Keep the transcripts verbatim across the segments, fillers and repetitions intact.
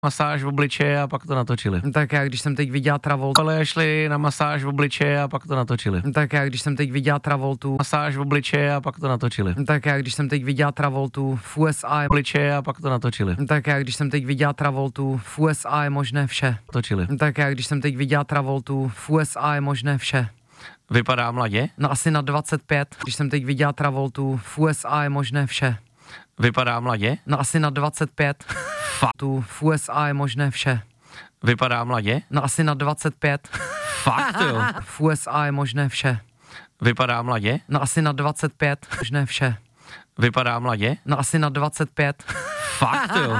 masáž v obličeji a pak to natočili. Tak já, když jsem teď viděla Travoltu. Ale šli na masáž v obličeji a pak to natočili. Tak já, když jsem teď viděla Travoltu. Masáž v obličeji a pak to natočili. Tak já, když jsem teď viděla Travoltu v U S A. Obličeji a pak to natočili. Tak já, když jsem teď viděla Travoltu v U S A je možné vše. Točili. Tak já, když jsem teď viděla Travoltu v U S A je možné vše. Vypadá mladě? No asi na dvacet pět. Když jsem teď viděla Travoltu v U S A je možné vše. Vypadá mladě? No asi na dvacet pět. Fakt. Tu v U S A je možné vše. Vypadá mladě? No asi na dvacet pět. Fakt jo. V U S A je možné vše. Vypadá mladě? No asi na dvacet pět. Možné vše. Vypadá mladě? No asi na dvacet pět. Fakt jo.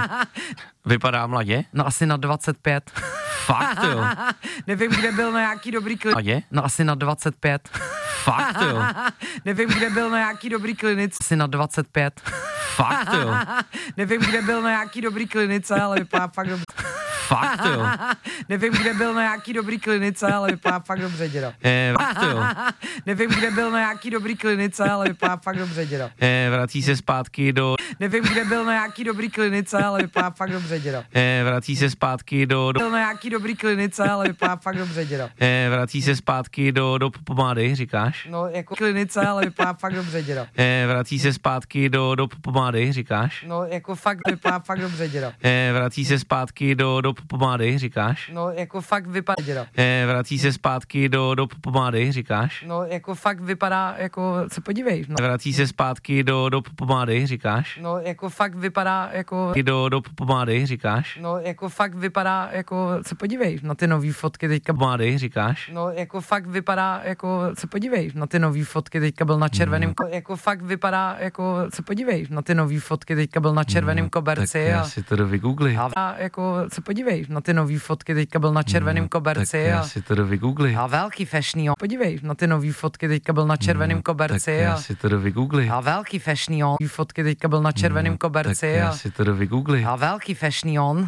Vypadá mladě? No asi na dvacet pět. Fakt jo. Nevím, kde byl na nějaký dobrý klinic. Mladě? No asi na dvacet pět. Fakt jo. Nevím, kde byl na nějaký dobrý klinic. Asi na dvacet pět. Fakt jo. Nevím, kde byl na nějaký dobrý klinice, ale vypadá fakt dobře. Fakt jo. Nevím, kde byl na nějaký dobrý klinice, ale vypadá fakt dobře, děda. Eh, fakt jo. Nevím, kde byl na nějaký dobrý klinice, ale vypadá fakt dobře, děda. Eh, vrací se zpátky do... Nevím, kde byl na nějaký dobrý klinice, ale vypadá fakt dobře, děda. Eh, vrací se zpátky do... do... Byl na nějaký dobrý klinice, ale vypadá fakt dobře, děda. Eh, vrací se zpátky do, do pomády, říkáš? No, jako klinice, ale vypadá fakt dobře, děda. Eh, vrací se zpátky do, do pomády, říkáš? No, jako fakt vypadá fakt dobře, děda. Eh, vrací se zpátky do, do pomády, říkáš? No, jako fakt vypadá, děda. Eh, vrací se zpátky do, do pomády, říkáš? No, jako fakt vypadá, jako, se podívej. No, Vrací se zpátky do, do pomády, říkáš? no jako fakt vypadá, jako, Do, do pomády, říkáš? no, jako fakt vypadá, jako, se podívej na ty nový fotky teďka. Pomády, říkáš? No, jako fakt vypadá, jako, se podívej na ty nový fotky teďka byl na červeném, mm. jako fakt vypadá, jako, se podívej na ty nový fotky teďka byl na červeném mm, koberci. Tak já si to jdu vygooglit. A jako, se podívej na ty nový fotky teďka byl na červeném mm, koberci. Tak já a, si to jdu vygooglit. a velký fashion, jo. Podívej na ty nový fotky teďka byl na červeném mm, koberci. Tak já a, si to jdu vygooglit. a velký fashion, fotky teďka byl na červeném koberci. Tak já a, si to jdu vygooglit. a velký fashion,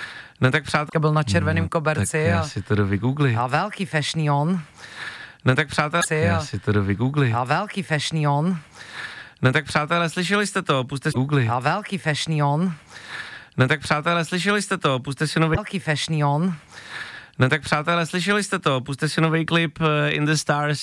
No tak přátelé, byl na červeném koberci. tak já a, si to jdu vygooglit. a velký fashion, No tak přátelé, já si to jdu vygooglit. a velký fashion, No tak přátelé, slyšeli jste to, puste si googlit. a velký fashion, No tak přátelé, slyšeli jste to, puste si nový... velký fashion, No tak přátelé, slyšeli jste to, puste si nový klip uh, In the Stars.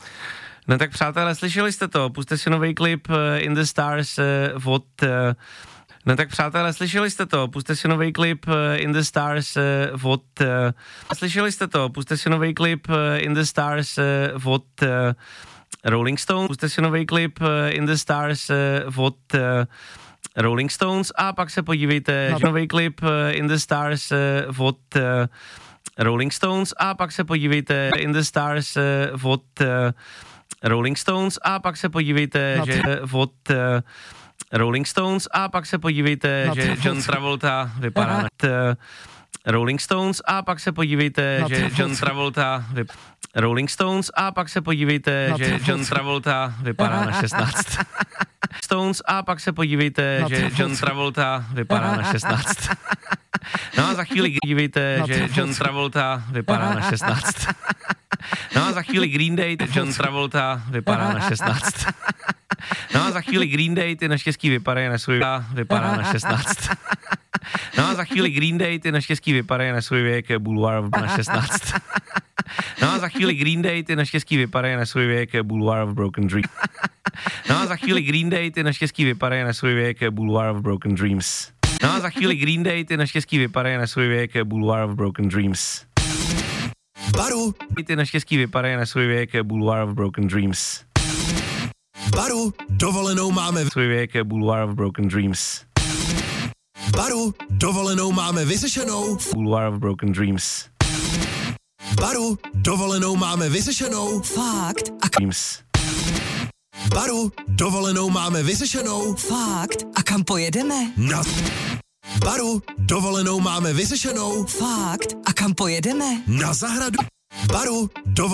No tak přátelé, slyšeli jste to, puste si nový klip uh, In the Stars uh, od... Uh, no tak přátelé, slyšeli jste to, puste si nový klip uh, In the Stars uh, od... Uh, slyšeli jste to, puste si nový klip uh, In the Stars uh, od... Uh, Rolling Stones, puste si nový klip uh, In the Stars uh, od... Uh, Rolling Stones a pak se podívejte no. nový klip uh, In the Stars uh, od... Uh, Rolling Stones a pak se podívejte In the Stars uh, od uh, Rolling Stones a pak se podívejte, no, že od uh, Rolling Stones a pak se podívejte, no, že John Travolta vypadá na uh, Rolling Stones a pak se podívejte, no, že John Travolta vypadá Rolling Stones a pak se podívejte, no, že John Travolta vypadá na šestnáct. Stones a pak se podívejte, no, že John Travolta vypadá na šestnáct. No a za chvíli dívejte, no, že John Travolta vypadá na šestnáct. No a za chvíli Green Day, John Travolta vypadá na šestnáct. No a za chvíli Green Day, ty naštěstí vypadají na svůj vypadá na šestnáct. No a za chvíli Green Day, ty naštěstí vypadají na svůj věk Boulevard na šestnáct. No a za chvíli Green Day, ty naštěstí vypadají na svůj věk Boulevard of Broken Dreams. No a za chvíli Green Day, ty naštěstí vypadají na svůj věk Boulevard of Broken Dreams. No a za chvíli Green Day, ty naštěstí vypadají na svůj věk Boulevard of Broken Dreams. Baru. Ty naštěstí vypadají na svůj věk Boulevard of Broken Dreams. Baru, dovolenou máme v... Svůj věk Boulevard of Broken Dreams. Baru, dovolenou máme vyřešenou. Boulevard of Broken Dreams. Baru, dovolenou máme vyřešenou. Fakt. A kam... Baru, dovolenou máme vyřešenou. Fakt. A kam pojedeme? Na... Baru, dovolenou máme vyřešenou. Fakt. A kam pojedeme? Na zahradu. Baru, dovolenou